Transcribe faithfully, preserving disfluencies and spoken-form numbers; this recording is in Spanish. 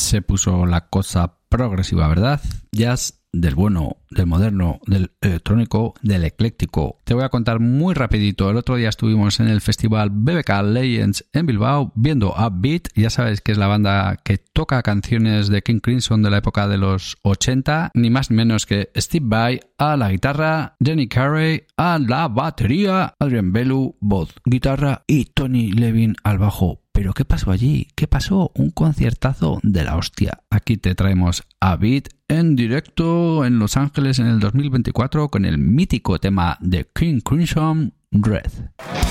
se puso la cosa progresiva, ¿verdad? Jazz del bueno, del moderno, del electrónico, del ecléctico. Te voy a contar muy rapidito. El otro día estuvimos en el festival B B K Legends en Bilbao viendo Upbeat. Ya sabes que es la banda que toca canciones de King Crimson de la época de los ochenta. Ni más ni menos que Steve Vai a la guitarra, Jenny Carey a la batería, Adrian Belu, voz, guitarra y Tony Levin al bajo. ¿Pero qué pasó allí? ¿Qué pasó? Un conciertazo de la hostia. Aquí te traemos a Beat en directo en Los Ángeles en el dos mil veinticuatro con el mítico tema de King Crimson, Red.